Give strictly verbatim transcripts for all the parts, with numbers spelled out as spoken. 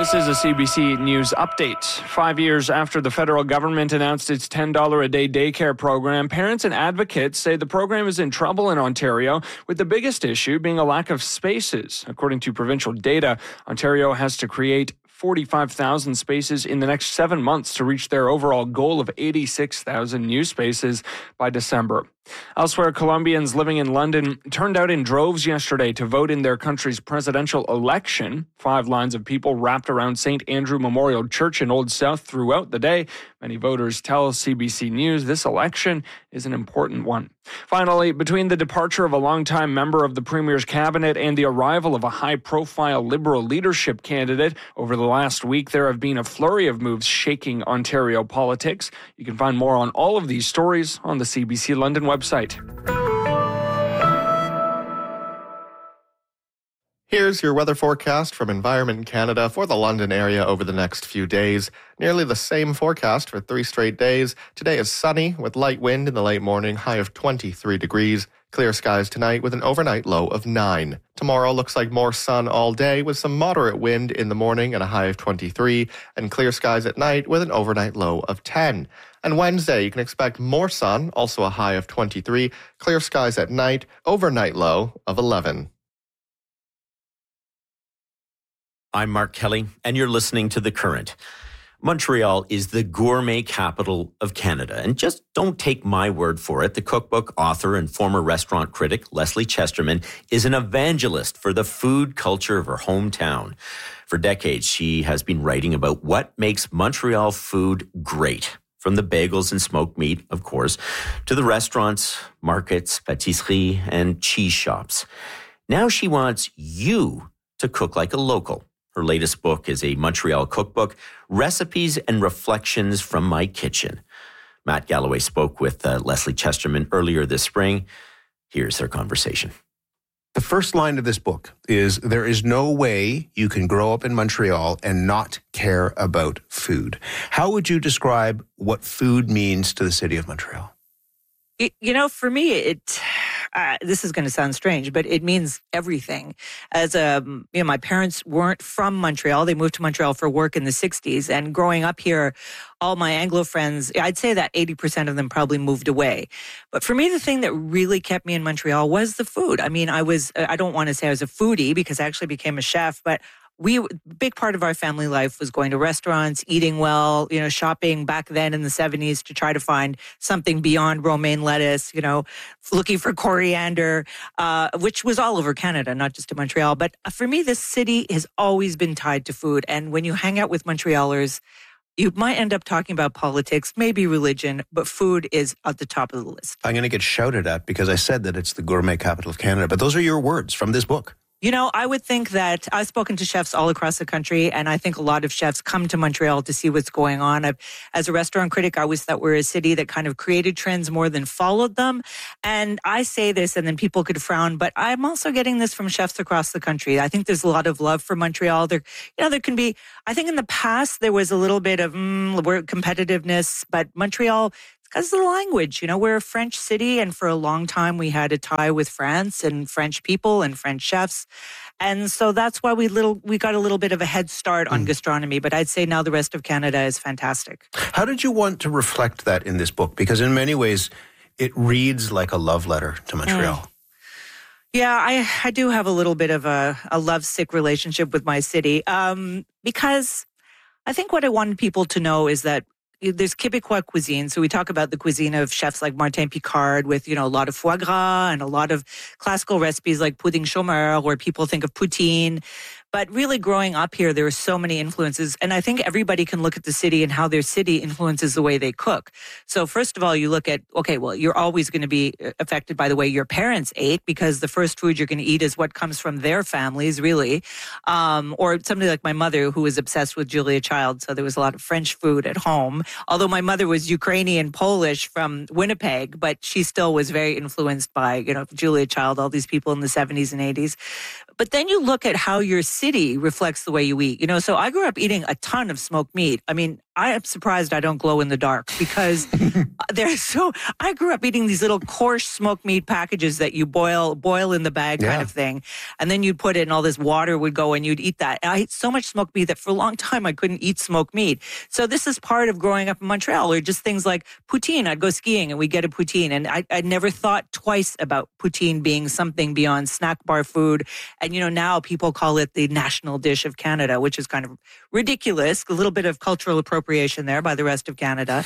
This is a C B C News update. Five years after the federal government announced its ten dollars a day daycare program, parents and advocates say the program is in trouble in Ontario, with the biggest issue being a lack of spaces. According to provincial data, Ontario has to create forty-five thousand spaces in the next seven months to reach their overall goal of eighty-six thousand new spaces by December. Elsewhere, Colombians living in London turned out in droves yesterday to vote in their country's presidential election. Five lines of people wrapped around Saint Andrew Memorial Church in Old South throughout the day. Many voters tell C B C News this election is an important one. Finally, between the departure of a longtime member of the Premier's cabinet and the arrival of a high-profile Liberal leadership candidate over the last week, there have been a flurry of moves shaking Ontario politics. You can find more on all of these stories on the C B C London website. Here's your weather forecast from Environment Canada for the London area over the next few days. Nearly the same forecast for three straight days. Today is sunny with light wind in the late morning, high of twenty-three degrees. Clear skies tonight with an overnight low of nine. Tomorrow looks like more sun all day with some moderate wind in the morning and a high of twenty-three, and clear skies at night with an overnight low of ten. And Wednesday, you can expect more sun, also a high of twenty-three, clear skies at night, overnight low of eleven. I'm Mark Kelly, and you're listening to The Current. Montreal is the gourmet capital of Canada. And just don't take my word for it. The cookbook author and former restaurant critic, Leslie Chesterman, is an evangelist for the food culture of her hometown. For decades, she has been writing about what makes Montreal food great. From the bagels and smoked meat, of course, to the restaurants, markets, patisserie, and cheese shops. Now she wants you to cook like a local. Her latest book is a Montreal cookbook, Recipes and Reflections from My Kitchen. Matt Galloway spoke with uh, Leslie Chesterman earlier this spring. Here's their conversation. The first line of this book is, there is no way you can grow up in Montreal and not care about food. How would you describe what food means to the city of Montreal? You know, for me, it uh, this is going to sound strange, but it means everything. As a, you know, my parents weren't from Montreal. They moved to Montreal for work in the sixties. And growing up here, all my Anglo friends, I'd say that eighty percent of them probably moved away. But for me, the thing that really kept me in Montreal was the food. I mean, I was, I don't want to say I was a foodie because I actually became a chef, but we, big part of our family life was going to restaurants, eating well, you know, shopping back then in the seventies to try to find something beyond romaine lettuce, you know, looking for coriander, uh, which was all over Canada, not just in Montreal. But for me, this city has always been tied to food. And when you hang out with Montrealers, you might end up talking about politics, maybe religion, but food is at the top of the list. I'm going to get shouted at because I said that it's the gourmet capital of Canada, but those are your words from this book. You know, I would think that I've spoken to chefs all across the country, and I think a lot of chefs come to Montreal to see what's going on. I've, as a restaurant critic, I always thought we're a city that kind of created trends more than followed them. And I say this, and then people could frown, but I'm also getting this from chefs across the country. I think there's a lot of love for Montreal. There, you know, there can be, I think in the past, there was a little bit of mm, competitiveness, but Montreal, because of the language, you know, we're a French city, and for a long time we had a tie with France and French people and French chefs. And so that's why we little we got a little bit of a head start on mm. gastronomy. But I'd say now the rest of Canada is fantastic. How did you want to reflect that in this book? Because in many ways, it reads like a love letter to Montreal. Mm. Yeah, I, I do have a little bit of a, a lovesick relationship with my city um, because I think what I wanted people to know is that there's Québécois cuisine. So we talk about the cuisine of chefs like Martin Picard with, you know, a lot of foie gras and a lot of classical recipes like pudding chômeur, where people think of poutine. But really growing up here, there are so many influences. And I think everybody can look at the city and how their city influences the way they cook. So first of all, you look at, okay, well, you're always going to be affected by the way your parents ate, because the first food you're going to eat is what comes from their families, really. Um, or somebody like my mother, who was obsessed with Julia Child. So there was a lot of French food at home. Although my mother was Ukrainian Polish from Winnipeg, but she still was very influenced by, you know, Julia Child, all these people in the seventies and eighties. But then you look at how your city reflects the way you eat. You know, so I grew up eating a ton of smoked meat. I mean, I am surprised I don't glow in the dark because they're so. I grew up eating these little coarse smoked meat packages that you boil boil in the bag kind Yeah. of thing, and then you'd put it, and all this water would go, and you'd eat that. And I ate so much smoked meat that for a long time I couldn't eat smoked meat. So this is part of growing up in Montreal, or just things like poutine. I'd go skiing and we get a poutine, and I I never thought twice about poutine being something beyond snack bar food. And you know now people call it the national dish of Canada, which is kind of ridiculous. A little bit of cultural appropriation. Appropriation there by the rest of Canada.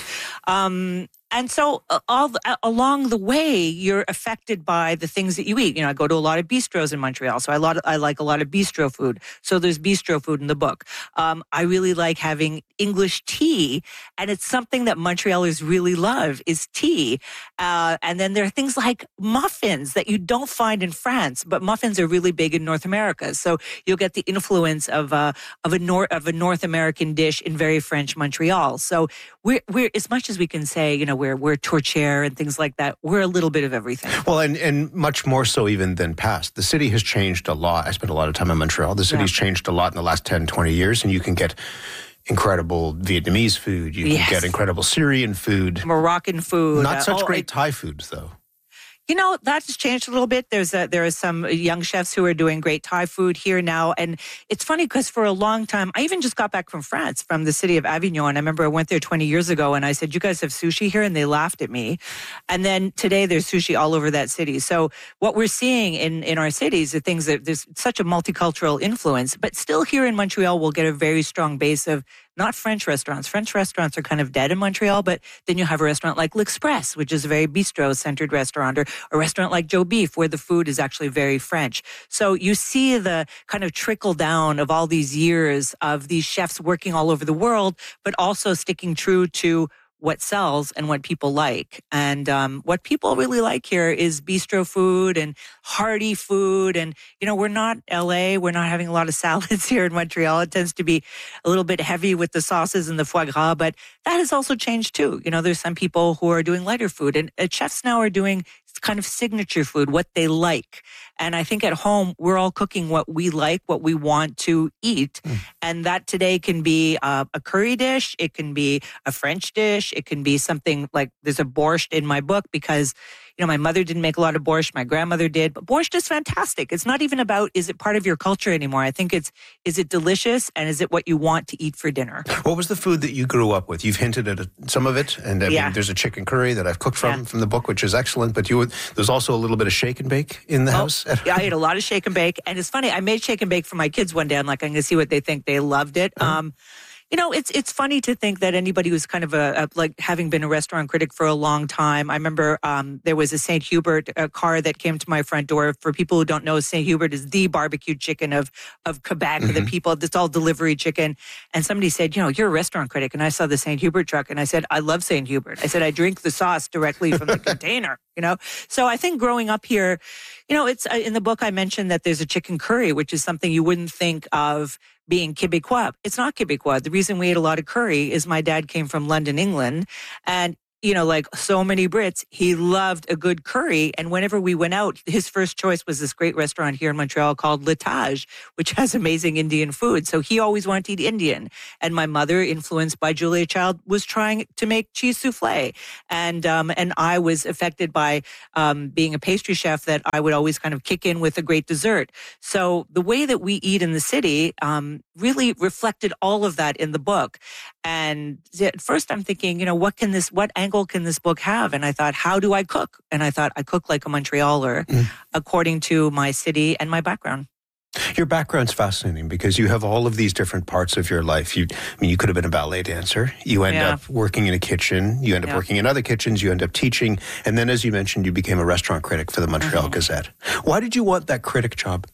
Um, and so uh, all the, uh, along the way, you're affected by the things that you eat. You know, I go to a lot of bistros in Montreal, so I, lot of, I like a lot of bistro food. So there's bistro food in the book. Um, I really like having English tea, and it's something that Montrealers really love is tea. Uh, and then there are things like muffins that you don't find in France, but muffins are really big in North America. So you'll get the influence of uh, of a North of a North American dish in very French Montreal. So we're we're as much as we can say, you know, we're we're tourtière and things like that. We're a little bit of everything. Well, and, and much more so even than past. The city has changed a lot. I spent a lot of time in Montreal. The city's Yeah. changed a lot in the last ten, twenty years, and you can get incredible Vietnamese food. You can Yes. get incredible Syrian food. Moroccan food. Not uh, such oh, great Thai foods, though. You know, that's changed a little bit. There's a, there are some young chefs who are doing great Thai food here now. And it's funny because for a long time, I even just got back from France, from the city of Avignon. I remember I went there twenty years ago and I said, you guys have sushi here? And they laughed at me. And then today there's sushi all over that city. So what we're seeing in, in our cities are things that there's such a multicultural influence, but still here in Montreal, we'll get a very strong base of not French restaurants. French restaurants are kind of dead in Montreal, but then you have a restaurant like L'Express, which is a very bistro-centered restaurant, or a restaurant like Joe Beef, where the food is actually very French. So you see the kind of trickle down of all these years of these chefs working all over the world, but also sticking true to what sells and what people like. And um, what people really like here is bistro food and hearty food. And, you know, we're not L A. We're not having a lot of salads here in Montreal. It tends to be a little bit heavy with the sauces and the foie gras, but that has also changed too. You know, there's some people who are doing lighter food, and uh, chefs now are doing kind of signature food, what they like. And I think at home, we're all cooking what we like, what we want to eat. Mm. And that today can be uh, a curry dish. It can be a French dish. It can be something like there's a borscht in my book because, you know, my mother didn't make a lot of borscht. My grandmother did. But borscht is fantastic. It's not even about, is it part of your culture anymore? I think it's, is it delicious? And is it what you want to eat for dinner? What was the food that you grew up with? You've hinted at some of it. And I Yeah. mean, there's a chicken curry that I've cooked from, Yeah. from the book, which is excellent. But you would, there's also a little bit of shake and bake in the Oh, house. Yeah, I ate a lot of shake and bake. And it's funny, I made shake and bake for my kids one day. I'm like, I'm going to see what they think. They loved it. Uh-huh. Um, you know, it's it's funny to think that anybody who's kind of a, a like having been a restaurant critic for a long time. I remember um, there was a Saint Hubert a car that came to my front door. For people who don't know, Saint Hubert is the barbecue chicken of of Quebec. Mm-hmm. The people, it's all delivery chicken. And somebody said, you know, you're a restaurant critic. And I saw the Saint Hubert truck, and I said, I love Saint Hubert. I said, I drink the sauce directly from the container. You know, so I think growing up here, you know, it's uh, in the book I mentioned that there's a chicken curry, which is something you wouldn't think of being Quebecois. It's not Quebecois. The reason we ate a lot of curry is my dad came from London, England, and you know, like so many Brits, he loved a good curry. And whenever we went out, his first choice was this great restaurant here in Montreal called L'Etage, which has amazing Indian food. So he always wanted to eat Indian. And my mother, influenced by Julia Child, was trying to make cheese souffle. And um, and I was affected by um, being a pastry chef that I would always kind of kick in with a great dessert. So the way that we eat in the city um, really reflected all of that in the book. And at first I'm thinking, you know, what can this, what angle can this book have? And I thought, how do I cook? And I thought, I cook like a Montrealer, mm. according to my city and my background. Your background's fascinating because you have all of these different parts of your life. You, I mean, you could have been a ballet dancer. You end yeah. up working in a kitchen. You end up yeah. working in other kitchens. You end up teaching. And then, as you mentioned, you became a restaurant critic for the Montreal mm-hmm. Gazette. Why did you want that critic job?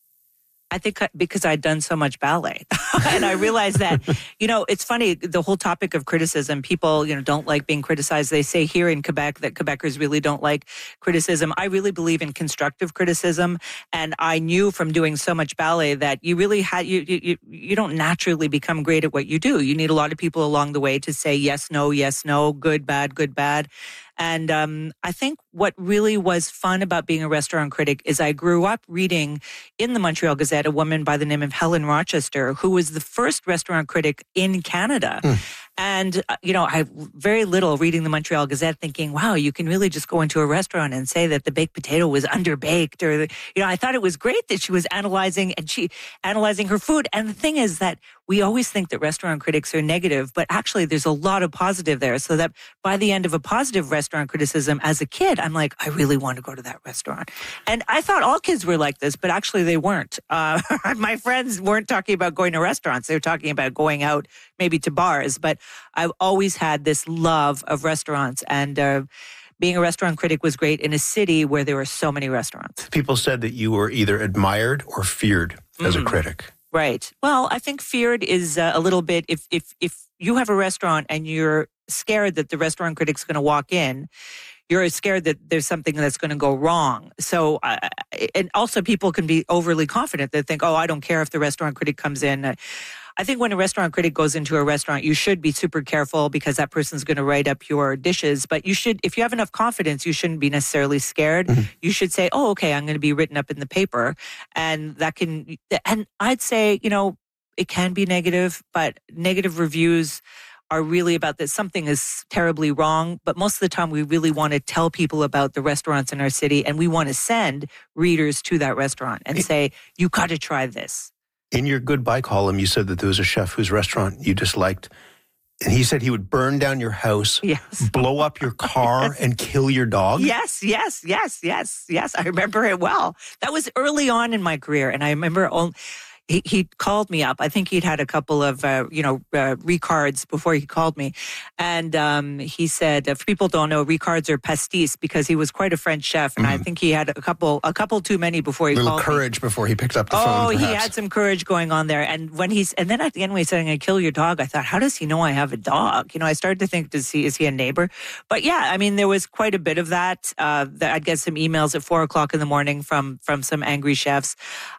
I think because I'd done so much ballet. And I realized that, you know, it's funny, the whole topic of criticism, people, you know, don't like being criticized. They say here in Quebec that Quebecers really don't like criticism. I really believe in constructive criticism. And I knew from doing so much ballet that you really had, you, you, you don't naturally become great at what you do. You need a lot of people along the way to say yes, no, yes, no, good, bad, good, bad. And um, I think what really was fun about being a restaurant critic is I grew up reading in the Montreal Gazette a woman by the name of Helen Rochester, who was the first restaurant critic in Canada. Mm. And, uh, you know, I very little reading the Montreal Gazette thinking, wow, you can really just go into a restaurant and say that the baked potato was underbaked. Or, you know, I thought it was great that she was analyzing and she analyzing her food. And the thing is that we always think that restaurant critics are negative, but actually there's a lot of positive there. So that by the end of a positive restaurant criticism as a kid, I'm like, I really want to go to that restaurant. And I thought all kids were like this, but actually they weren't. Uh, my friends weren't talking about going to restaurants. They were talking about going out maybe to bars. But I've always had this love of restaurants, and uh, being a restaurant critic was great in a city where there were so many restaurants. People said that you were either admired or feared as mm. a critic. Right. Well, I think feared is uh, a little bit, if if if you have a restaurant and you're scared that the restaurant critic's going to walk in, you're scared that there's something that's going to go wrong. So, uh, and also people can be overly confident. They think, oh, I don't care if the restaurant critic comes in. Uh, I think when a restaurant critic goes into a restaurant, you should be super careful because that person's going to write up your dishes. But you should, if you have enough confidence, you shouldn't be necessarily scared. Mm-hmm. You should say, oh, okay, I'm going to be written up in the paper. And that can, and I'd say, you know, it can be negative, but negative reviews are really about that something is terribly wrong. But most of the time, we really want to tell people about the restaurants in our city, and we want to send readers to that restaurant and it, say, you got to try this. In your goodbye column, you said that there was a chef whose restaurant you disliked, and he said he would burn down your house, yes. blow up your car, yes. and kill your dog. Yes, yes, yes, yes, yes. I remember it well. That was early on in my career, and I remember only... He, he called me up. I think he'd had a couple of, uh, you know, uh, recards before he called me. And um, he said, if people don't know, recards are pastis because he was quite a French chef. And mm. I think he had a couple a couple too many before he a little called courage me. before he picked up the oh, phone, Oh, he perhaps. had some courage going on there. And when he's, and then at the end when he said, I'm going to kill your dog, I thought, how does he know I have a dog? You know, I started to think, does he, is he a neighbor? But yeah, I mean, there was quite a bit of that. Uh, that I'd get some emails at four o'clock in the morning from, from some angry chefs.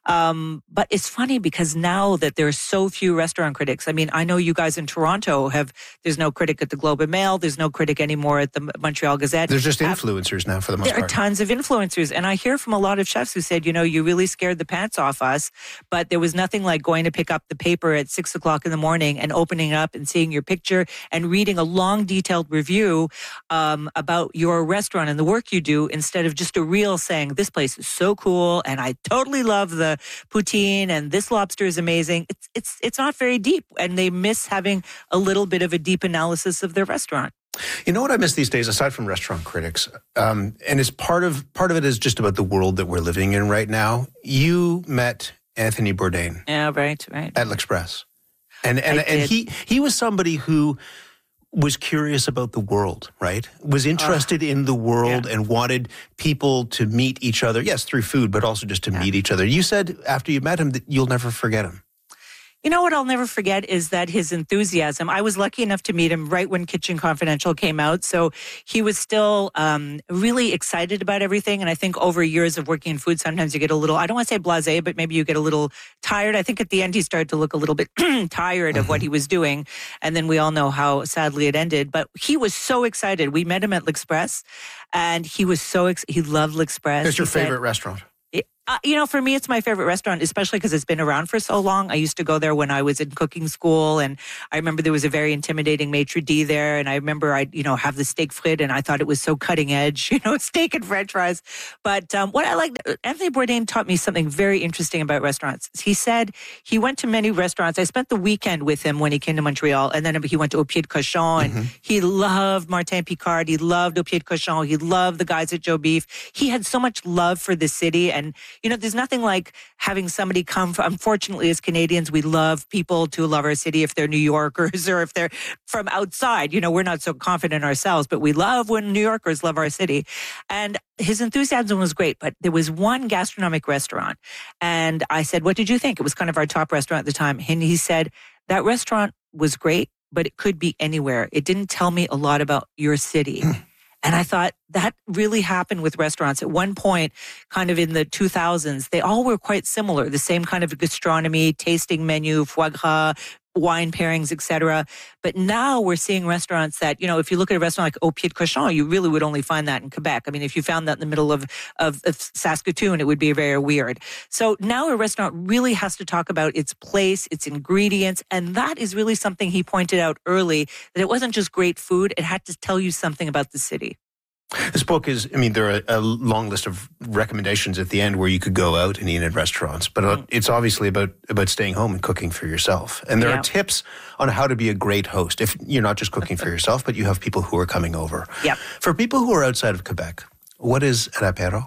Um, but it's funny because now that there are so few restaurant critics. I mean, I know you guys in Toronto have, there's no critic at the Globe and Mail. There's no critic anymore at the Montreal Gazette. There's just influencers uh, now for the most there part. There are tons of influencers. And I hear from a lot of chefs who said, you know, you really scared the pants off us, but there was nothing like going to pick up the paper at six o'clock in the morning and opening it up and seeing your picture and reading a long detailed review um, about your restaurant and the work you do instead of just a reel saying, this place is so cool and I totally love the poutine and this lobster is amazing. It's, it's, it's not very deep, and they miss having a little bit of a deep analysis of their restaurant. You know what I miss these days, aside from restaurant critics, um, and it's part of part of it is just about the world that we're living in right now. You met Anthony Bourdain, yeah, right, right, at L'Express, and and and he he was somebody who was curious about the world, right? Was interested uh, in the world yeah. and wanted people to meet each other. Yes, through food, but also just to yeah. meet each other. You said after you met him that you'll never forget him. You know what I'll never forget is that his enthusiasm. I was lucky enough to meet him right when Kitchen Confidential came out. So he was still um, really excited about everything. And I think over years of working in food, sometimes you get a little, I don't want to say blasé, but maybe you get a little tired. I think at the end he started to look a little bit tired of what he was doing. And then we all know how sadly it ended. But he was so excited. We met him at L'Express and he was so, ex- he loved L'Express. What's your he favorite said, restaurant? Uh, you know, for me, it's my favorite restaurant, especially because it's been around for so long. I used to go there when I was in cooking school, and I remember there was a very intimidating maitre d' there, and I remember I'd, you know, have the steak frit, and I thought it was so cutting edge, you know, steak and french fries. But um, what I liked, Anthony Bourdain taught me something very interesting about restaurants. He said he went to many restaurants. I spent the weekend with him when he came to Montreal, and then he went to Au Pied de Cochon, and mm-hmm. he loved Martin Picard. He loved Au Pied de Cochon. He loved the guys at Joe Beef. He had so much love for the city, and, you know, there's nothing like like having somebody come from, unfortunately, as Canadians, we love people to love our city if they're New Yorkers or if they're from outside. You know, we're not so confident ourselves, but we love when New Yorkers love our city. And his enthusiasm was great, but there was one gastronomic restaurant. And I said, what did you think? It was kind of our top restaurant at the time. And he said, that restaurant was great, but it could be anywhere. It didn't tell me a lot about your city. And I thought that really happened with restaurants. At one point, kind of in the two thousands, they all were quite similar. The same kind of gastronomy, tasting menu, foie gras, wine pairings, et cetera. But now we're seeing restaurants that, you know, if you look at a restaurant like Au Pied de Cochon, you really would only find that in Quebec. I mean, if you found that in the middle of, of, of Saskatoon, it would be very weird. So now a restaurant really has to talk about its place, its ingredients, and that is really something he pointed out early, that it wasn't just great food, it had to tell you something about the city. This book is, I mean, there are a long list of recommendations at the end where you could go out and eat at restaurants, but mm. it's obviously about, about staying home and cooking for yourself. And there yeah. are tips on how to be a great host. If you're not just cooking for yourself, but you have people who are coming over. Yep. For people who are outside of Quebec, what is an apéro?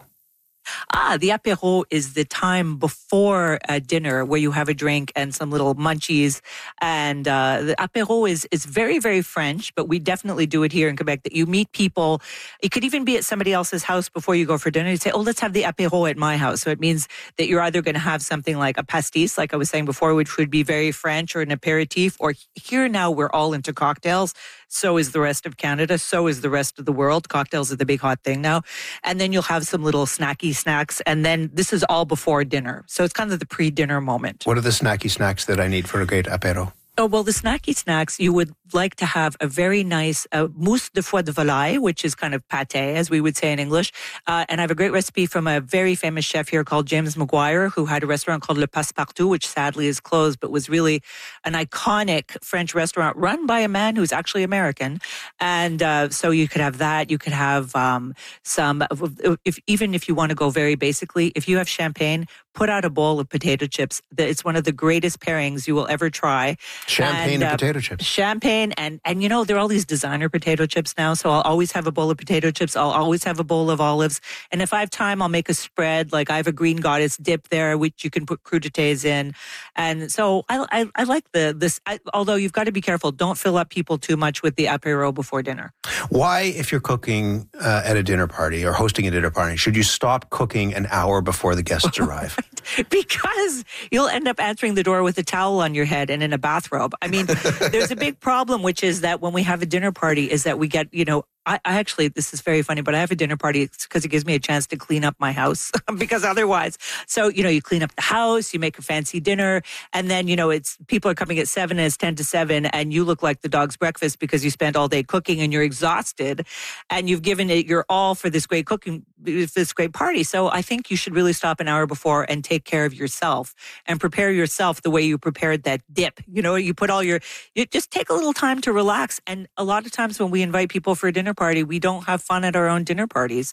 Ah, the apéro is the time before uh, dinner where you have a drink and some little munchies. And uh, the apéro is, is very, very French, but we definitely do it here in Quebec, that you meet people. It could even be at somebody else's house before you go for dinner. You say, oh, let's have the apéro at my house. So it means that you're either going to have something like a pastis, like I was saying before, which would be very French, or an aperitif, or here now we're all into cocktails. So is the rest of Canada. So is the rest of the world. Cocktails are the big hot thing now. And then you'll have some little snacky snacks. And then this is all before dinner. So it's kind of the pre-dinner moment. What are the snacky snacks that I need for a great apéro? Oh, well, the snacky snacks, you would like to have a very nice uh, mousse de foie de volaille, which is kind of pâté, as we would say in English. Uh, and I have a great recipe from a very famous chef here called James Maguire, who had a restaurant called Le Passepartout, which sadly is closed, but was really an iconic French restaurant run by a man who's actually American. And uh, so you could have that. You could have um, some, if even if you want to go very basically, if you have champagne, put out a bowl of potato chips. It's one of the greatest pairings you will ever try. Champagne and, uh, and potato chips. Champagne and, and you know, there are all these designer potato chips now. So I'll always have a bowl of potato chips. I'll always have a bowl of olives. And if I have time, I'll make a spread. Like I have a green goddess dip there, which you can put crudités in. And so I, I, I like the this, I, although you've got to be careful. Don't fill up people too much with the apéro before dinner. Why, if you're cooking uh, at a dinner party or hosting a dinner party, should you stop cooking an hour before the guests arrive? Because you'll end up answering the door with a towel on your head and in a bathrobe. I mean, there's a big problem, which is that when we have a dinner party is that we get, you know, I, I actually, this is very funny, but I have a dinner party because it gives me a chance to clean up my house because otherwise, so, you know, you clean up the house, you make a fancy dinner, and then, you know, it's people are coming at seven and it's ten to seven and you look like the dog's breakfast because you spent all day cooking and you're exhausted and you've given it your all for this great cooking, this great party. So I think you should really stop an hour before and take care of yourself and prepare yourself the way you prepared that dip. You know, you put all your, you just take a little time to relax. And a lot of times when we invite people for a dinner party, we don't have fun at our own dinner parties.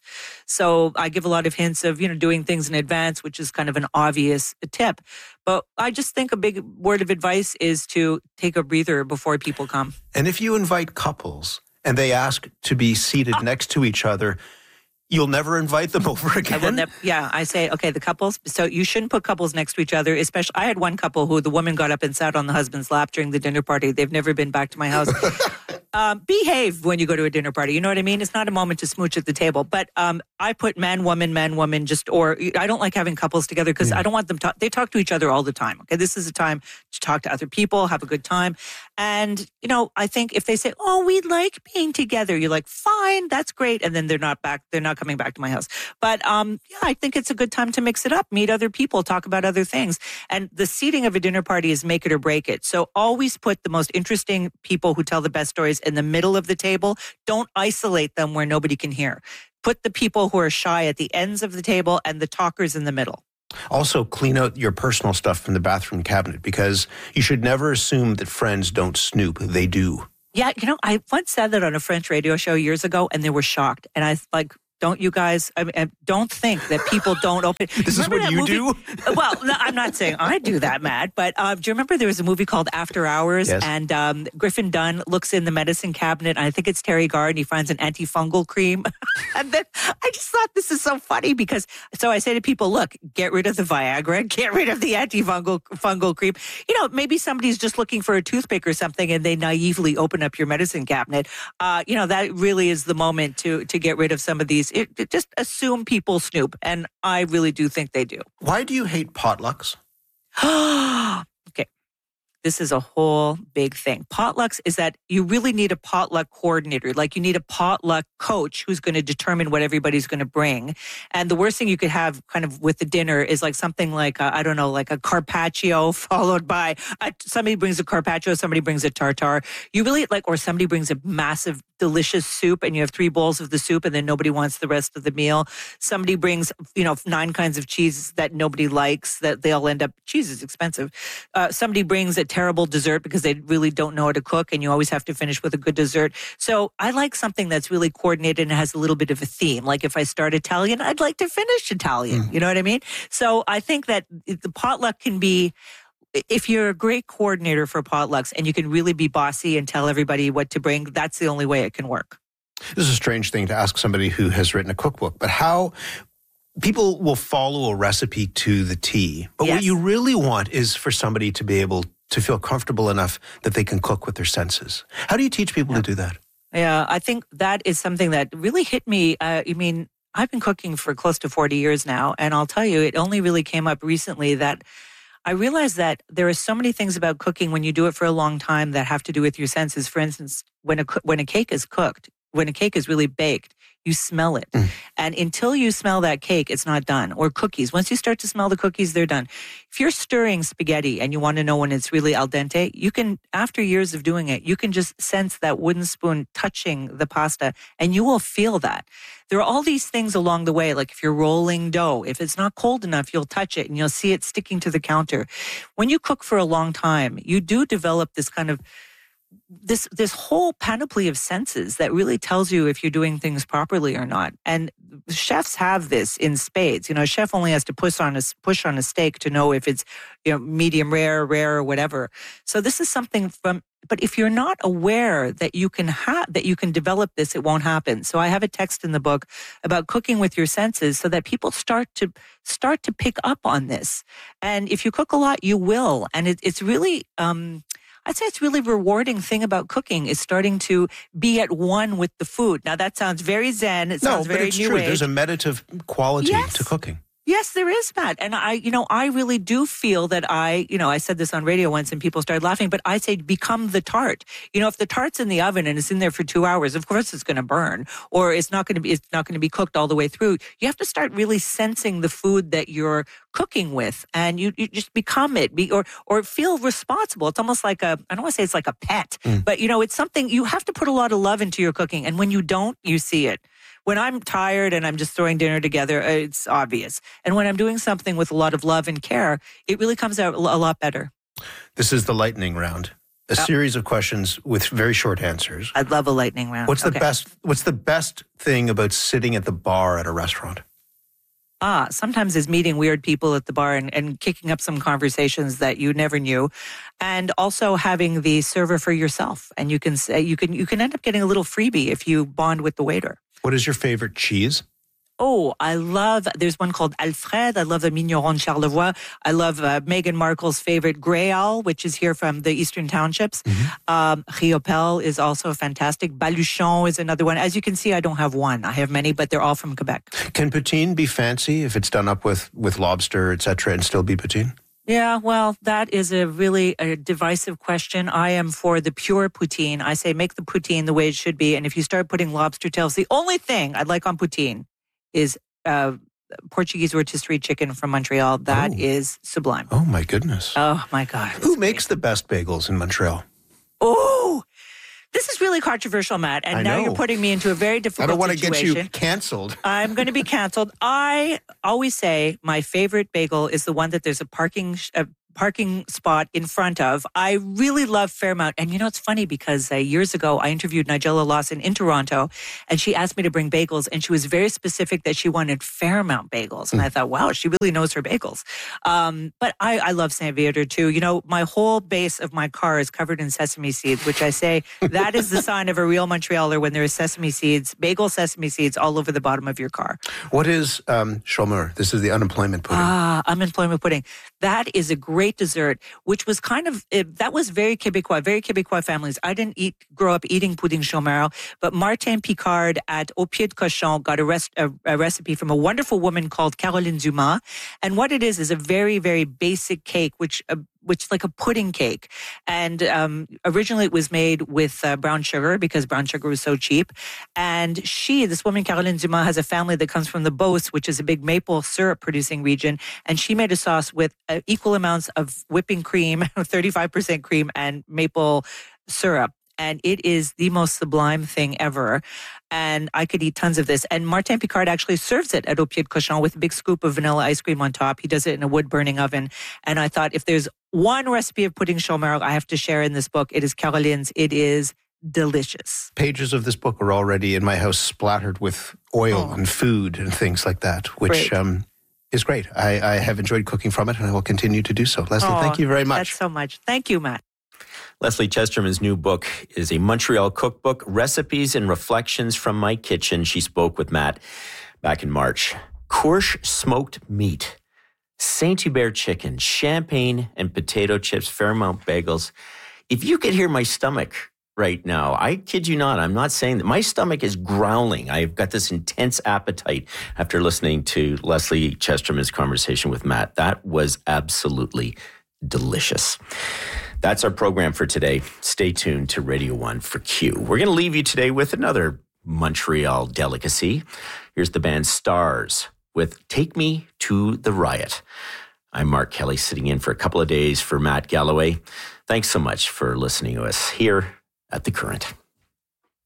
So I give a lot of hints of, you know, doing things in advance, which is kind of an obvious tip. But I just think a big word of advice is to take a breather before people come. And if you invite couples and they ask to be seated next to each other, you'll never invite them over again? I will never, yeah, I say, okay, the couples, so you shouldn't put couples next to each other, especially, I had one couple who the woman got up and sat on the husband's lap during the dinner party. They've never been back to my house. um, behave when you go to a dinner party. You know what I mean? It's not a moment to smooch at the table. But um, I put man, woman, man, woman, just, or I don't like having couples together because yeah. I don't want them to, they talk to each other all the time. Okay, this is a time to talk to other people, have a good time. And, you know, I think if they say, oh, we like being together, you're like, fine, that's great. And then they're not back, they're not coming back to my house. But um, yeah, I think it's a good time to mix it up, meet other people, talk about other things. And the seating of a dinner party is make it or break it. So always put the most interesting people who tell the best stories in the middle of the table. Don't isolate them where nobody can hear. Put the people who are shy at the ends of the table and the talkers in the middle. Also, clean out your personal stuff from the bathroom cabinet because you should never assume that friends don't snoop. They do. Yeah, you know, I once said that on a French radio show years ago and they were shocked. And I like, don't you guys, I mean, don't think that people don't open. This is what you movie? do? Well, no, I'm not saying I do that, Matt, but uh, do you remember there was a movie called After Hours? Yes. And um, Griffin Dunn looks in the medicine cabinet, and I think it's Terry Gard, and he finds an antifungal cream. And then I just thought this is so funny because, so I say to people, look, get rid of the Viagra, get rid of the antifungal fungal cream. You know, maybe somebody's just looking for a toothpick or something and they naively open up your medicine cabinet. Uh, you know, that really is the moment to to get rid of some of these. It, it just assume people snoop, and I really do think they do. Why do you hate potlucks? Okay. this is a whole big thing. Potlucks is that you really need a potluck coordinator. Like you need a potluck coach who's going to determine what everybody's going to bring. And the worst thing you could have kind of with the dinner is like something like, a, I don't know, like a carpaccio followed by a, somebody brings a carpaccio, somebody brings a tartare. You really like, or somebody brings a massive, delicious soup and you have three bowls of the soup and then nobody wants the rest of the meal. Somebody brings, you know, nine kinds of cheese that nobody likes, that they'll end up, cheese is expensive. Uh, somebody brings a terrible dessert because they really don't know how to cook and you always have to finish with a good dessert. So I like something that's really coordinated and has a little bit of a theme. Like if I start Italian, I'd like to finish Italian. Mm. You know what I mean? So I think that the potluck can be, if you're a great coordinator for potlucks and you can really be bossy and tell everybody what to bring, that's the only way it can work. This is a strange thing to ask somebody who has written a cookbook, but how people will follow a recipe to the T. But yes. What you really want is for somebody to be able to feel comfortable enough that they can cook with their senses. How do you teach people yeah. to do that? Yeah, I think that is something that really hit me. Uh, I mean, I've been cooking for close to forty years now, and I'll tell you, it only really came up recently that I realized that there are so many things about cooking when you do it for a long time that have to do with your senses. For instance, when a when a cake is cooked, when a cake is really baked, you smell it. Mm. And until you smell that cake, it's not done. Or cookies. Once you start to smell the cookies, they're done. If you're stirring spaghetti and you want to know when it's really al dente, you can, after years of doing it, you can just sense that wooden spoon touching the pasta and you will feel that. There are all these things along the way, like if you're rolling dough, if it's not cold enough, you'll touch it and you'll see it sticking to the counter. When you cook for a long time, you do develop this kind of this this whole panoply of senses that really tells you if you're doing things properly or not. And chefs have this in spades. You know, a chef only has to push on a push on a steak to know if it's, you know, medium rare, rare, or whatever. So this is something from. But if you're not aware that you can have that you can develop this, it won't happen. So I have a text in the book about cooking with your senses, so that people start to start to pick up on this. And if you cook a lot, you will. And it, it's really. Um, I'd say it's really rewarding thing about cooking is starting to be at one with the food. Now that sounds very zen. It sounds no, but very it's new true. age. There's a meditative quality yes. to cooking. Yes, there is, Matt. And I, you know, I really do feel that I, you know, I said this on radio once and people started laughing, but I say become the tart. You know, if the tart's in the oven and it's in there for two hours, of course it's going to burn, or it's not going to be, it's not going to be cooked all the way through. You have to start really sensing the food that you're cooking with, and you, you just become it, be, or or feel responsible. It's almost like a, I don't want to say it's like a pet, mm. but you know, it's something you have to put a lot of love into your cooking, and when you don't, you see it. When I'm tired and I'm just throwing dinner together, it's obvious. And when I'm doing something with a lot of love and care, it really comes out a lot better. This is the lightning round. A oh. series of questions with very short answers. I'd love a lightning round. What's the okay. best what's the best thing about sitting at the bar at a restaurant? Ah, sometimes it's meeting weird people at the bar and, and kicking up some conversations that you never knew, and also having the server for yourself. And you can say you can you can end up getting a little freebie if you bond with the waiter. What is your favorite cheese? Oh, I love, there's one called Alfred. I love the Mignon Charlevoix. I love uh, Meghan Markle's favorite Greal, which is here from the Eastern Townships. Mm-hmm. Um, Riopelle is also fantastic. Baluchon is another one. As you can see, I don't have one. I have many, but they're all from Quebec. Can poutine be fancy if it's done up with, with lobster, et cetera, and still be poutine? Yeah, well, that is a really a divisive question. I am for the pure poutine. I say make the poutine the way it should be. And if you start putting lobster tails, the only thing I'd like on poutine is uh, Portuguese rotisserie chicken from Montreal. That oh. is sublime. Oh, my goodness. Oh, my God. Who makes the best bagels in Montreal? Oh, this is really controversial, Matt. And I now know. you're putting me into a very difficult situation. I don't want situation. to get you canceled. I'm going to be canceled. I always say my favorite bagel is the one that there's a parking a parking spot in front of. I really love Fairmount. And you know, it's funny because uh, years ago, I interviewed Nigella Lawson in Toronto, and she asked me to bring bagels, and she was very specific that she wanted Fairmount bagels. And mm. I thought, wow, she really knows her bagels. Um, but I, I love Saint Viateur too. You know, my whole base of my car is covered in sesame seeds, which I say that is the sign of a real Montrealer when there is sesame seeds, bagel sesame seeds all over the bottom of your car. What is um, chômeur? This is the unemployment pudding. Ah, unemployment pudding. That is a great dessert, which was kind of, it, that was very Quebecois, very Quebecois families. I didn't eat, grow up eating pudding chômeur, but Martin Picard at Au Pied de Cochon got a, rest, a, a recipe from a wonderful woman called Caroline Dumas. And what it is, is a very, very basic cake, which uh, which is like a pudding cake. And um, originally it was made with uh, brown sugar because brown sugar was so cheap. And she, this woman, Caroline Dumas, has a family that comes from the Beauce, which is a big maple syrup producing region. And she made a sauce with uh, equal amounts of whipping cream, thirty-five percent cream, and maple syrup. And it is the most sublime thing ever. And I could eat tons of this. And Martin Picard actually serves it at Au Pied de Cochon with a big scoop of vanilla ice cream on top. He does it in a wood-burning oven. And I thought, if there's one recipe of pudding chômeur I have to share in this book, it is Caroline's. It is delicious. Pages of this book are already in my house splattered with oil Oh. and food and things like that, which Great. um, is great. I, I have enjoyed cooking from it, and I will continue to do so. Leslie, Oh, thank you very much. That's so much. Thank you, Matt. Leslie Chesterman's new book is a Montreal cookbook, Recipes and Reflections from My Kitchen. She spoke with Matt back in March. Courche smoked meat, Saint-Hubert chicken, champagne and potato chips, Fairmount bagels. If you could hear my stomach right now, I kid you not, I'm not saying that. My stomach is growling. I've got this intense appetite after listening to Leslie Chesterman's conversation with Matt. That was absolutely delicious. That's our program for today. Stay tuned to Radio one for Q. We're going to leave you today with another Montreal delicacy. Here's the band Stars with Take Me to the Riot. I'm Mark Kelly, sitting in for a couple of days for Matt Galloway. Thanks so much for listening to us here at The Current.